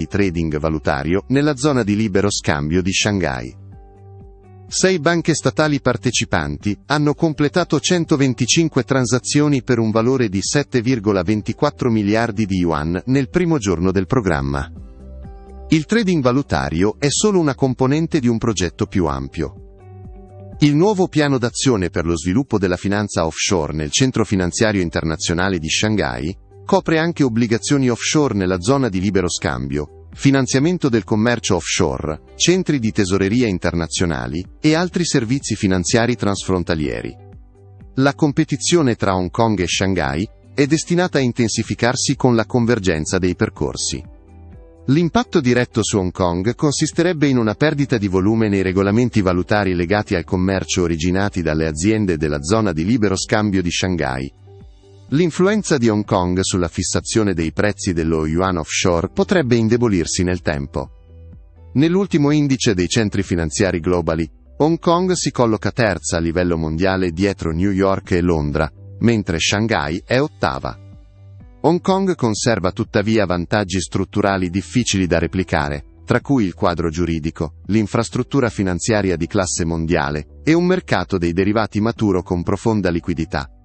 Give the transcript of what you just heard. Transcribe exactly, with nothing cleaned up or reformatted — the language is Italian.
trading valutario nella zona di libero scambio di Shanghai. Sei banche statali partecipanti hanno completato centoventicinque transazioni per un valore di sette virgola ventiquattro miliardi di yuan nel primo giorno del programma. Il trading valutario è solo una componente di un progetto più ampio. Il nuovo piano d'azione per lo sviluppo della finanza offshore nel centro finanziario internazionale di Shanghai copre anche obbligazioni offshore nella zona di libero scambio, finanziamento del commercio offshore, centri di tesoreria internazionali e altri servizi finanziari transfrontalieri. La competizione tra Hong Kong e Shanghai è destinata a intensificarsi con la convergenza dei percorsi. L'impatto diretto su Hong Kong consisterebbe in una perdita di volume nei regolamenti valutari legati al commercio originati dalle aziende della zona di libero scambio di Shanghai. L'influenza di Hong Kong sulla fissazione dei prezzi dello yuan offshore potrebbe indebolirsi nel tempo. Nell'ultimo indice dei centri finanziari globali, Hong Kong si colloca terza a livello mondiale dietro New York e Londra, mentre Shanghai è ottava. Hong Kong conserva tuttavia vantaggi strutturali difficili da replicare, tra cui il quadro giuridico, l'infrastruttura finanziaria di classe mondiale e un mercato dei derivati maturo con profonda liquidità.